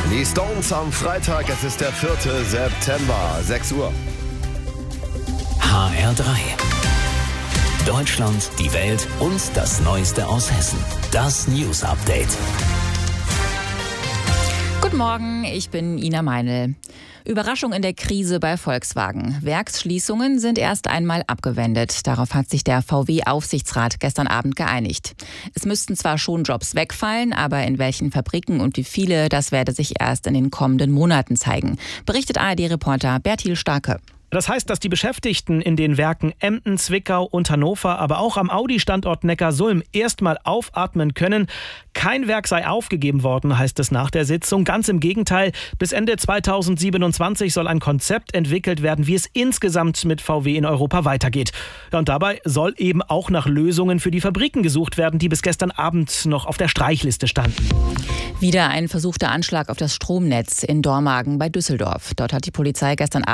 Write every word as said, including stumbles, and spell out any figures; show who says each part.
Speaker 1: Die Stones am Freitag, es ist der vierte September, sechs Uhr.
Speaker 2: H R drei. Deutschland, die Welt und das Neueste aus Hessen. Das News Update.
Speaker 3: Guten Morgen, ich bin Ina Meinl. Überraschung in der Krise bei Volkswagen. Werksschließungen sind erst einmal abgewendet. Darauf hat sich der V W-Aufsichtsrat gestern Abend geeinigt. Es müssten zwar schon Jobs wegfallen, aber in welchen Fabriken und wie viele, das werde sich erst in den kommenden Monaten zeigen, berichtet A R D-Reporter Bertil Starke.
Speaker 4: Das heißt, dass die Beschäftigten in den Werken Emden, Zwickau und Hannover, aber auch am Audi-Standort Neckarsulm erstmal aufatmen können. Kein Werk sei aufgegeben worden, heißt es nach der Sitzung. Ganz im Gegenteil, bis Ende zweitausendsiebenundzwanzig soll ein Konzept entwickelt werden, wie es insgesamt mit V W in Europa weitergeht. Ja, und dabei soll eben auch nach Lösungen für die Fabriken gesucht werden, die bis gestern Abend noch auf der Streichliste standen.
Speaker 3: Wieder ein versuchter Anschlag auf das Stromnetz in Dormagen bei Düsseldorf. Dort hat die Polizei gestern Abend